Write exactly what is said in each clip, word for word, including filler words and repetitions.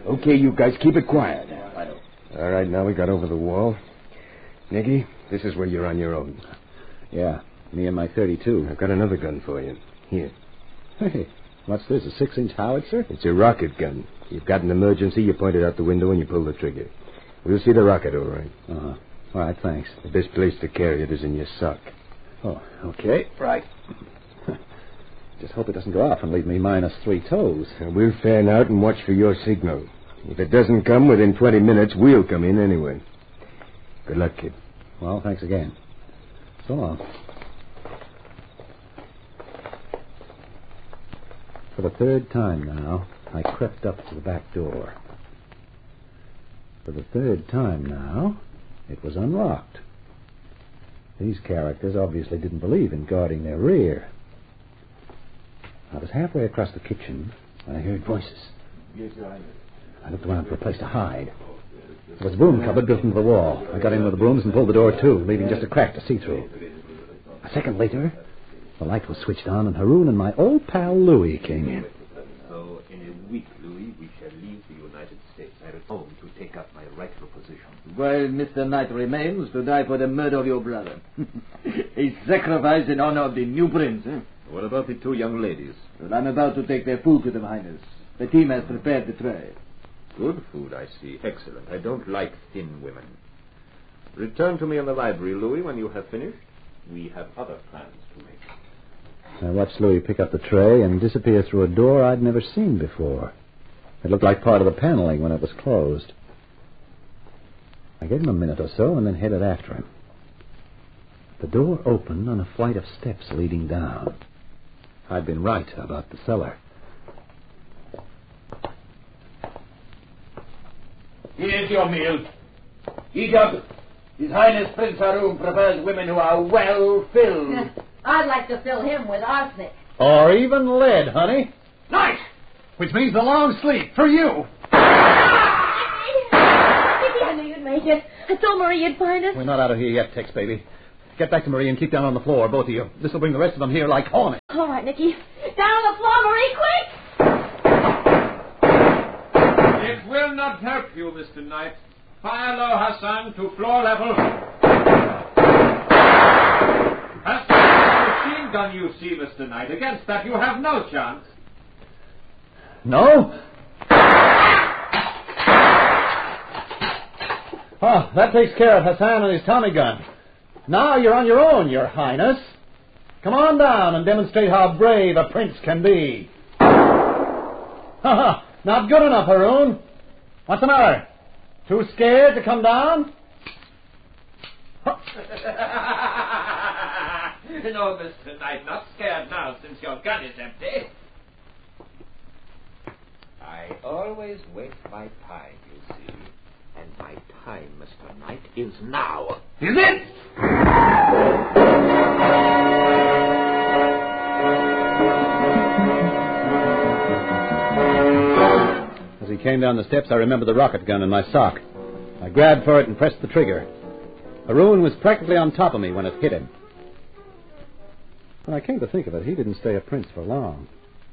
Okay, you guys, keep it quiet. I know. All right, now we got over the wall. Nicky, this is where you're on your own. Yeah, me and my thirty-two. I've got another gun for you. Here. Hey, what's this, a six-inch howitzer? It's a rocket gun. You've got an emergency, you point it out the window and you pull the trigger. We'll see the rocket, all right. Uh-huh. All right, thanks. The best place to carry it is in your sock. Oh, okay. Right. Just hope it doesn't go off and leave me minus three toes. Now, we'll fan out and watch for your signal. If it doesn't come within twenty minutes, we'll come in anyway. Good luck, kid. Well, thanks again. So long. For the third time now, I crept up to the back door. For the third time now, it was unlocked. These characters obviously didn't believe in guarding their rear. I was halfway across the kitchen when I heard voices. I looked around for a place to hide. There was a broom cupboard built into the wall. I got in with the brooms and pulled the door to, leaving just a crack to see through. A second later, the light was switched on, and Haroon and my old pal Louis came in. So, in a week, Louis, we shall leave the United States. I return to take up my rightful position. While Mister Knight remains to die for the murder of your brother. A sacrifice in honor of the new prince, eh? What about the two young ladies? Well, I'm about to take their food to them, Highness. The team has prepared the tray. Good food, I see. Excellent. I don't like thin women. Return to me in the library, Louis, when you have finished. We have other plans to make. I watched Louis pick up the tray and disappear through a door I'd never seen before. It looked like part of the paneling when it was closed. I gave him a minute or so and then headed after him. The door opened on a flight of steps leading down. I'd been right about the cellar. Here's your meal. Eat up. His Highness Prince Haroon prefers women who are well filled. I'd like to fill him with arsenic. Or even lead, honey. Night! Which means the long sleep for you. I knew you'd make it. I told Marie you'd find us. We're not out of here yet, Tex, baby. Get back to Marie and keep down on the floor, both of you. This will bring the rest of them here like hornets. All right, Nicky. Down on the floor, Marie, quick! It will not help you, Mister Knight. Fire low, Hassan, to floor level. Hassan, the machine gun you see, Mister Knight. Against that, you have no chance. No? Oh, that takes care of Hassan and his Tommy gun. Now you're on your own, Your Highness. Come on down and demonstrate how brave a prince can be. Ha ha! Not good enough, Haroon. What's the matter? Too scared to come down? No, Mister Knight, not scared now since your gun is empty. I always waste my time, you see. And my time, Mister Knight, is now. Is it? As he came down the steps, I remembered the rocket gun in my sock. I grabbed for it and pressed the trigger. Haroon was practically on top of me when it hit him. When I came to think of it, he didn't stay a prince for long.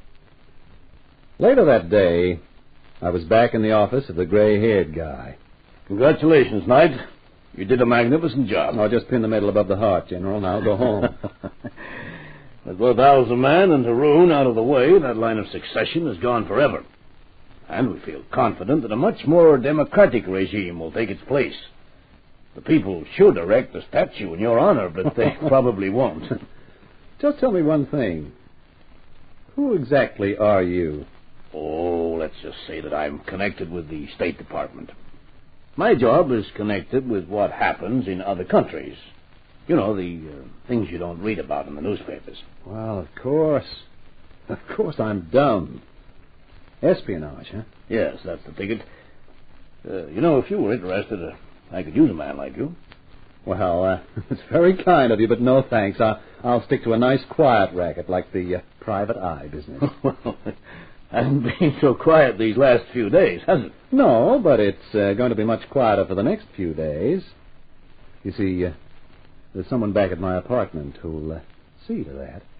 Later that day, I was back in the office of the gray-haired guy. Congratulations, Knight. You did a magnificent job. I'll just pin the medal above the heart, General. Now go home. With both Al's man and Haroon out of the way, that line of succession is gone forever. And we feel confident that a much more democratic regime will take its place. The people should erect a statue in your honor, but they probably won't. Just tell me one thing. Who exactly are you? Oh, let's just say that I'm connected with the State Department. My job is connected with what happens in other countries. You know, the uh, things you don't read about in the newspapers. Well, of course. Of course I'm dumb. Espionage, huh? Yes, that's the ticket. Uh, you know, if you were interested, uh, I could use a man like you. Well, uh, it's very kind of you, but no thanks. I'll, I'll stick to a nice quiet racket like the uh, private eye business. Well, it hasn't been so quiet these last few days, has it? No, but it's uh, going to be much quieter for the next few days. You see, uh, there's someone back at my apartment who'll uh, see to that.